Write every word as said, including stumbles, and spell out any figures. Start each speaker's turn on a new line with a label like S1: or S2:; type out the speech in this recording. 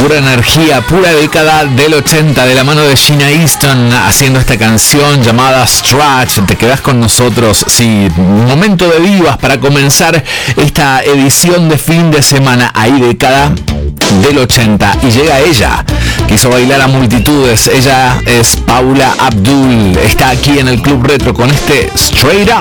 S1: Pura energía, pura década del ochenta, de la mano de Sheena Easton haciendo esta canción llamada Stretch. Te quedás con nosotros, sí, momento de divas para comenzar esta edición de fin de semana, ahí década del ochenta. Y llega ella, que hizo bailar a multitudes. Ella es Paula Abdul, está aquí en el Club Retro con este Straight Up.